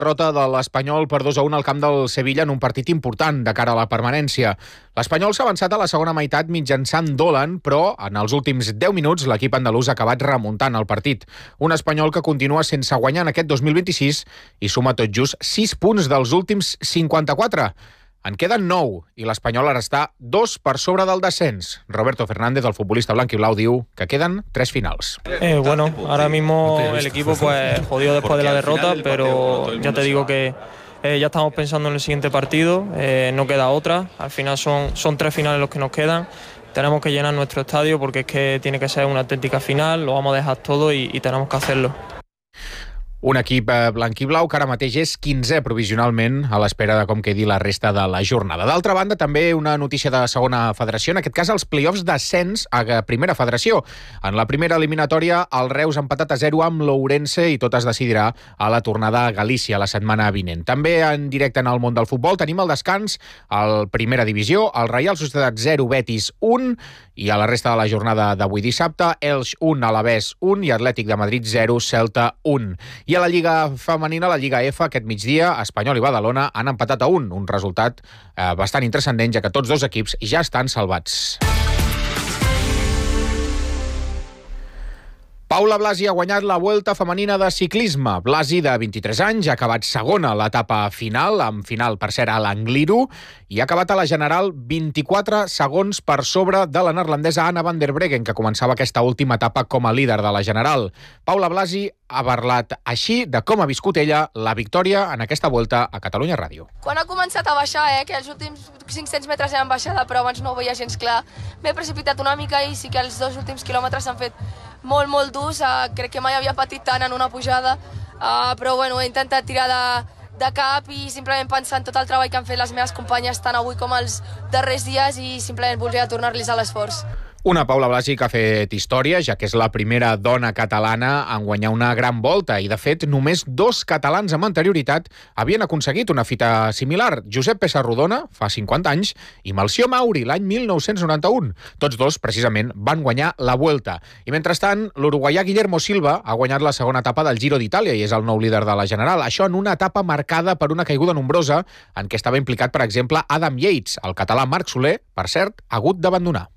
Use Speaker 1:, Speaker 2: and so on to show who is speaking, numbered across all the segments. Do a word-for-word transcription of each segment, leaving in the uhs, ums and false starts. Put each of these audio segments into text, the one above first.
Speaker 1: Derrota de l'Espanyol per dos a un al camp del Sevilla en un partit important de cara a la permanència. L'Espanyol s'ha avançat a la segona meitat mitjançant Dolan, però en els últims deu minuts l'equip andalús ha acabat remuntant el partit. Un Espanyol que continua sense guanyar en aquest dos mil vint-i-sis i suma tot just sis punts dels últims cinquanta-quatre. En queden nou i l'Espanyol ara està dos per sobre del descens. Roberto Fernández, el futbolista blanquiblau, diu que queden tres finals.
Speaker 2: Eh, bueno, ahora mismo el equipo pues jodido después de la derrota, pero ya te digo que eh, ya estamos pensando en el siguiente partido, eh, no queda otra. Al final son, son tres finales los que nos quedan. Tenemos que llenar nuestro estadio porque es que tiene que ser una auténtica final, lo vamos a dejar todo y, y tenemos que hacerlo.
Speaker 1: Un equip blanquiblau que ara mateix és quinzè provisionalment a l'espera de com quedi la resta de la jornada. D'altra banda, també una notícia de segona federació, en aquest cas els play-offs d'ascens a primera federació. En la primera eliminatòria, el Reus ha empatat a zero amb l'Ourense i tot es decidirà a la tornada a Galícia la setmana vinent. També en directe en el món del futbol tenim el descans al primera divisió, el Reial Societat zero, Betis un, i a la resta de la jornada d'avui dissabte, Elx un, Alavés un i Atlètic de Madrid zero, Celta un. I a la Lliga femenina, la Lliga F, aquest migdia, Espanyol i Badalona han empatat a un, un resultat eh, bastant intranscendent, ja que tots dos equips ja estan salvats. Paula Blasi ha guanyat la Vuelta femenina de ciclisme. Blasi, de vint-i-tres anys, ha acabat segona a l'etapa final, amb final, per cert, a l'Angliru, i ha acabat a la general vint-i-quatre segons per sobre de la neerlandesa Anna van der Breggen, que començava aquesta última etapa com a líder de la general. Paula Blasi ha parlat així de com ha viscut ella la victòria en aquesta Vuelta a Catalunya Ràdio.
Speaker 3: Quan ha començat a baixar, eh, que els últims cinc-cents metres eren baixada, però abans no ho veia gens clar, m'he precipitat una mica i sí que els dos últims quilòmetres s'han fet molt, molt durs. Uh, crec que mai havia patit tant en una pujada, uh, però bueno, he intentat tirar de, de cap i simplement pensar en tot el treball que han fet les meves companyes tant avui com els darrers dies i simplement voldria tornar-los a l'esforç.
Speaker 1: Una Paula Blasi que ha fet història, ja que és la primera dona catalana en guanyar una gran volta i, de fet, només dos catalans amb anterioritat havien aconseguit una fita similar. Josep Pessarrodona, fa cinquanta anys, i Melcior Mauri, l'any mil nou-cents noranta-un. Tots dos, precisament, van guanyar la Vuelta. I, mentrestant, l'uruguaià Guillermo Silva ha guanyat la segona etapa del Giro d'Itàlia i és el nou líder de la general. Això en una etapa marcada per una caiguda nombrosa en què estava implicat, per exemple, Adam Yates. El català Marc Soler, per cert, ha hagut d'abandonar.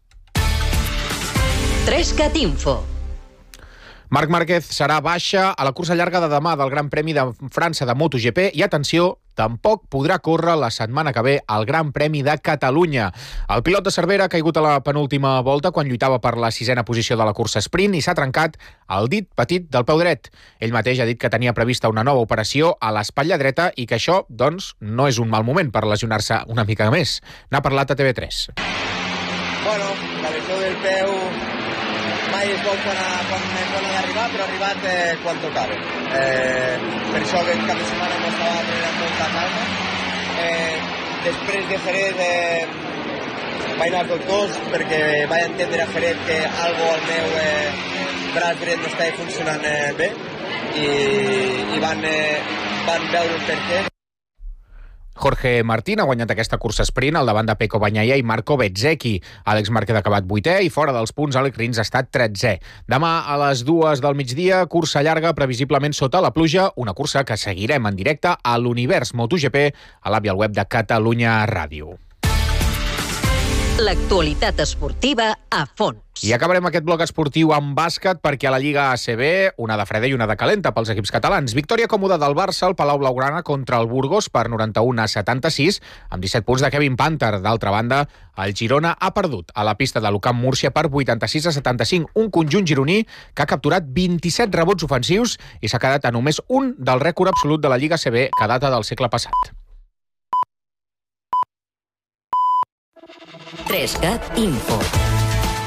Speaker 4: Trescat Info.
Speaker 1: Marc Márquez serà baixa a la cursa llarga de demà del Gran Premi de França de MotoGP i, atenció, tampoc podrà córrer la setmana que ve al Gran Premi de Catalunya. El pilot de Cervera ha caigut a la penúltima volta quan lluitava per la sisena posició de la cursa sprint i s'ha trencat el dit petit del peu dret. Ell mateix ha dit que tenia prevista una nova operació a l'espatlla dreta i que això, doncs, no és un mal moment per lesionar-se una mica més. N'ha parlat a T V tres.
Speaker 5: Bueno, la lesió del peu mai és bo quan, quan és bona d'arribar, però ha arribat eh, quan tocava. Eh, per això aquest cap de setmana no estava prenent amb molta calma. Eh, després de Jerez eh, vaig anar als doctors perquè vaig entendre a Jerez que algo al meu eh, braç dret no estava funcionant eh, bé i, i van, eh, van veure el per què.
Speaker 1: Jorge Martín ha guanyat aquesta cursa sprint al davant de Pecco Bagnaia i Marco Bezzecchi. Àlex Márquez ha acabat vuitè i fora dels punts Àlex Rins ha estat tretzè. Demà a les dues del migdia, cursa llarga, previsiblement sota la pluja, una cursa que seguirem en directe a l'Univers MotoGP a l'app i al web de Catalunya Ràdio.
Speaker 4: L'actualitat esportiva a fons.
Speaker 1: I acabarem aquest bloc esportiu amb bàsquet perquè a la Lliga A C B, una de freda i una de calenta pels equips catalans. Victòria còmoda del Barça al Palau Blaugrana contra el Burgos per noranta-un a setanta-sis, amb disset punts de Kevin Panther. D'altra banda, el Girona ha perdut a la pista de l'Ucamp Múrcia per vuitanta-sis a setanta-cinc, un conjunt gironí que ha capturat vint-i-set rebots ofensius i s'ha quedat a només un del rècord absolut de la Lliga A C B que data del segle passat.
Speaker 4: Trescat Info.